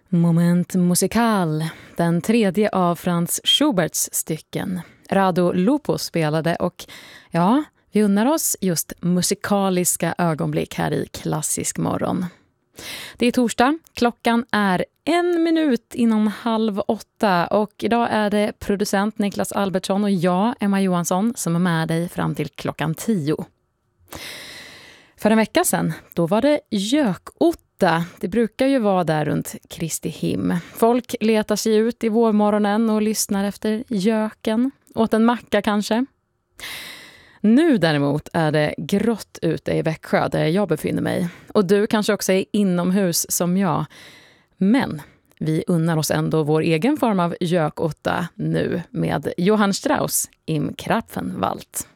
Moment musical, den tredje av Franz Schuberts stycken. Rado Lupo spelade och ja, vi unnar oss just musikaliska ögonblick här i Klassisk morgon. Det är torsdag, klockan är 7:01 och idag är det producent Niklas Albertsson och jag, Emma Johansson, som är med dig fram till klockan 10. För en vecka sedan, då var det gökotta. Det brukar ju vara där runt Kristi him. Folk letar sig ut i vårmorgonen och lyssnar efter göken. Åt en macka kanske. Nu däremot är det grått ute i Växjö där jag befinner mig. Och du kanske också är inomhus som jag. Men vi unnar oss ändå vår egen form av gökotta nu med Johann Strauss im Krapfenwald.